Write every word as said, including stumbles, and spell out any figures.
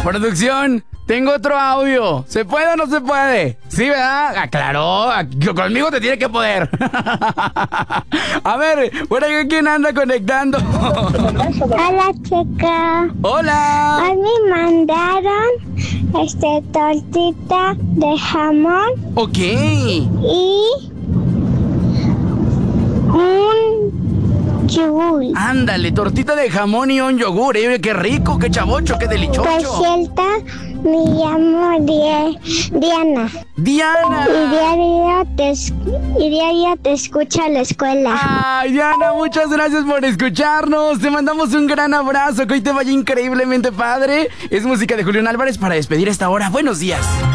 Producción, tengo otro audio. ¿Se puede o no se puede? Sí, ¿verdad? Ah, claro, conmigo te tiene que poder. A ver, por ahí, ¿quién anda conectando? Hola, chica. Hola. Hoy me mandaron este tortita de jamón Ok. y un yogur. Ándale, tortita de jamón y un yogur, ¿eh? Qué rico, qué chavocho, qué Por delichoso. cierto, me llamo Die- Diana. Diana. Y diario te, es- y diario te escucho a la escuela. Ay, Diana, muchas gracias por escucharnos. Te mandamos un gran abrazo. Que hoy te vaya increíblemente padre. Es música de Julián Álvarez para despedir esta hora. Buenos días.